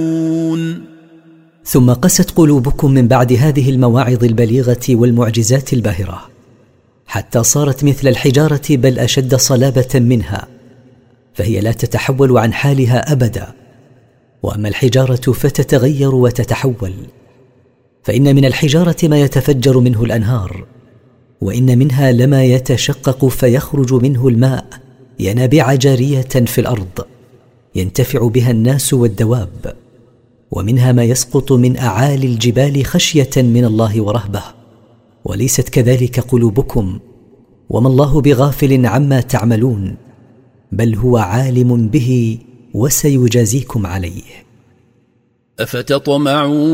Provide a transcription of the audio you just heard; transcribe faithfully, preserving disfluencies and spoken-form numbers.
ثم قست قلوبكم من بعد هذه المواعظ البليغة والمعجزات الباهرة حتى صارت مثل الحجارة بل أشد صلابة منها، فهي لا تتحول عن حالها أبدا. وأما الحجارة فتتغير وتتحول، فإن من الحجارة ما يتفجر منه الأنهار، وإن منها لما يتشقق فيخرج منه الماء ينابيع جارية في الأرض ينتفع بها الناس والدواب، ومنها ما يسقط من أعالي الجبال خشية من الله ورهبة. وليست كذلك قلوبكم، وما الله بغافل عما تعملون، بل هو عالم به وسيجازيكم عليه. أفتطمعون